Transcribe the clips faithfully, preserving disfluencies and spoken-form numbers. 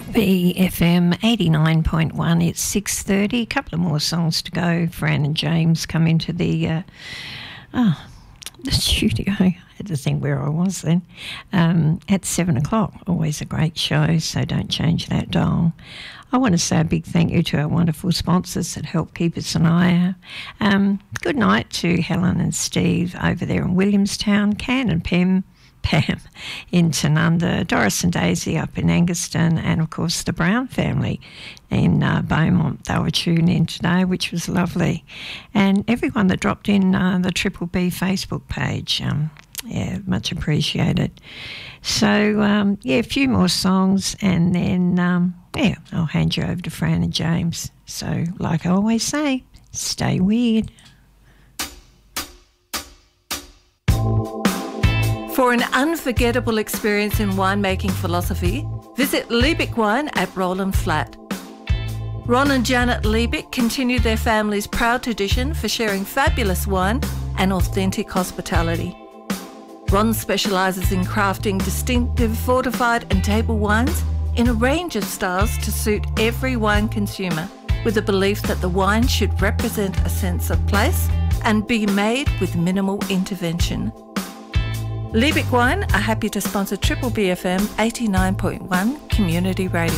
B F M eighty-nine point one. It's six thirty. A couple of more songs to go. Fran and James come into the uh, oh, the studio. I had to think where I was then. Um, at seven o'clock. Always a great show, so don't change that dial. I want to say a big thank you to our wonderful sponsors that help keep us an eye out. Um, good night to Helen and Steve over there in Williamstown, Can and Pim. Pam in Tanunda, Doris and Daisy up in Angaston, and of course the Brown family in uh, Beaumont. They were tuned in today, which was lovely. And everyone that dropped in uh, the Triple B Facebook page, um, yeah, much appreciated. So, um, yeah, a few more songs and then, um, yeah, I'll hand you over to Fran and James. So, like I always say, stay weird. For an unforgettable experience in winemaking philosophy, visit Liebig Wine at Roland Flat. Ron and Janet Liebig continue their family's proud tradition for sharing fabulous wine and authentic hospitality. Ron specialises in crafting distinctive fortified and table wines in a range of styles to suit every wine consumer, with a belief that the wine should represent a sense of place and be made with minimal intervention. Liebig Wine are happy to sponsor Triple B F M eighty-nine point one Community Radio.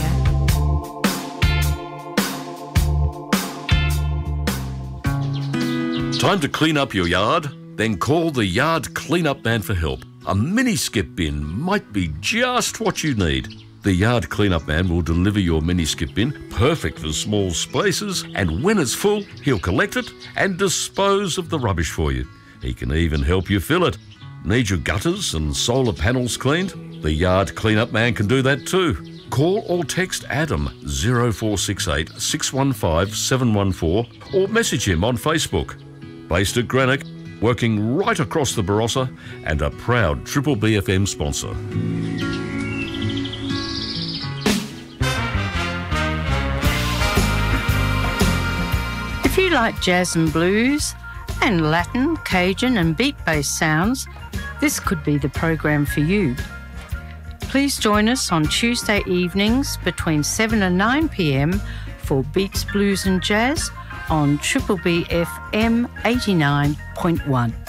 Time to clean up your yard? Then call the Yard Cleanup Man for help. A mini skip bin might be just what you need. The Yard Cleanup Man will deliver your mini skip bin, perfect for small spaces, and when it's full, he'll collect it and dispose of the rubbish for you. He can even help you fill it. Need your gutters and solar panels cleaned? The Yard Cleanup Man can do that too. Call or text Adam zero four six eight, six one five, seven one four or message him on Facebook. Based at Greenock, working right across the Barossa and a proud Triple B F M sponsor. If you like jazz and blues and Latin, Cajun and beat-based sounds, this could be the program for you. Please join us on Tuesday evenings between seven and nine p m for Beats, Blues and Jazz on Triple B F M eighty-nine point one.